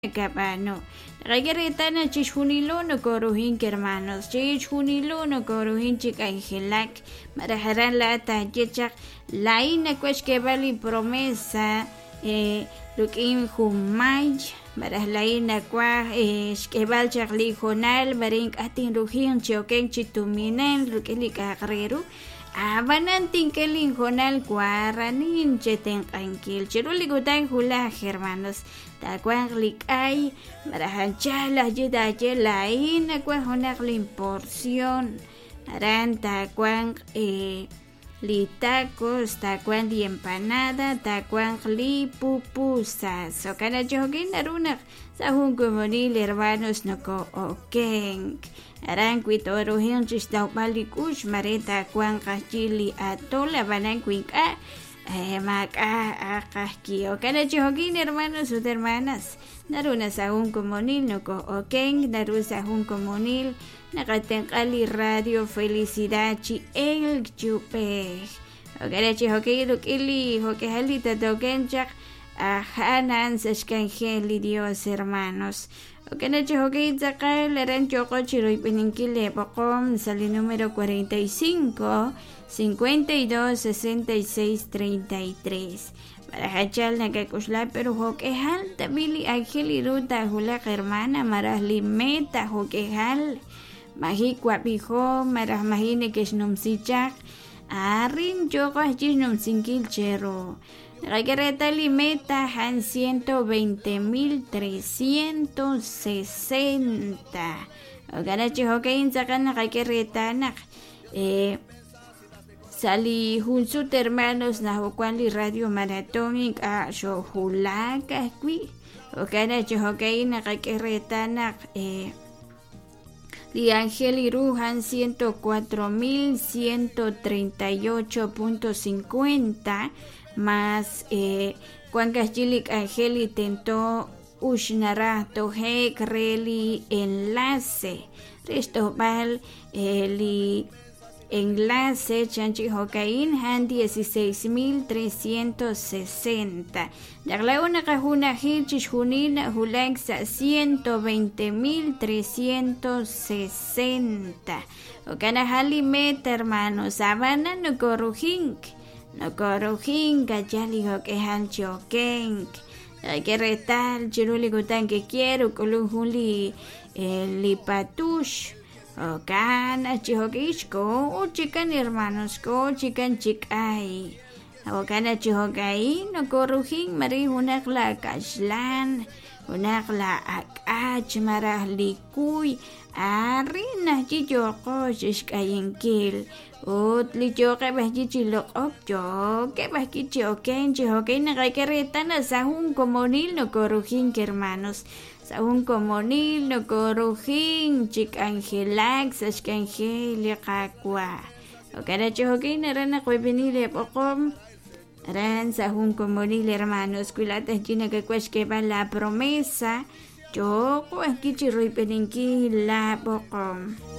Capano. Regueretana chichunilo no corujín hermanos. Chichunilo no corujín chica angelak. Marajarán la tayecha. La ina cues que vale promesa. Lukin humay. Marah la ina qua. Que val charli jonal. Marin atin rujin choken chituminen. Lukili carrero. Abanantin que linjonal guaranin cheten tranquil chiruligutan hula hermanos tacuanlik ay marajanchala yeda yelain cuajonar porción aran tacuan li tacos tacuan li empanada tacuan li pupusas so kana jogin aruna sahun comunil hermanos no ko okeng aran kuitoro hinchis daw balikush mareta kuan kachili atola banan kuinka maka akaki o kana jogin hermanos o hermanas naruna sahun comunil no ko okeng naru sahun comunil nakatengkali radio felicidad chi el chupe o kana jogin ili ho que halita dogenjak hanan sashkangeli Dios hermanos. Okena choque zakal eran choco chiroy peninkile pocom sali número 45 52 66 33 para hachal nakakusla pero hokehal tabili ángel y ruta hula hermana maras limeta hokehal mahi kwapijo maras mahine que snomsichak arin choco jisnom sinkil chero la carreta limeta han 120.360. Ganachi hokein sacan la carreta nak sali junsut hermanos na hokwali radio maratónic a shohulaka qui. Ganachi hokein la carreta nak Li Ángel y Rujan 104.138.50 más Juan Cachilik Ángel intentó ushnara toje kreli enlace resto val li enlace chanchi hokain han 16.360 dagla una kahuna hichis hunina hulanxa 120.360 o kana hali meta hermanos sabana no corujink kachali hoke han chokenk que retal chiruli gutan que quiero colujuli li patush o kana chihokishko o chican hermanos ko chican chikai o kana chihokai no corujin mari unakla kashlan unakla akach marah likuy arina chichoko shishkayinkil Utli choque bajichi lo opcho que bajichi okenchi okena requeretana sahun comunil no corujin hermanos sahun comunil no corujin chik angelax ashkangelia kakwa okana chokina rana kuibinile pokom ran sahun comunil hermanos cuilata china que cuesque va la promesa choco bajichi ruipeninki la pokom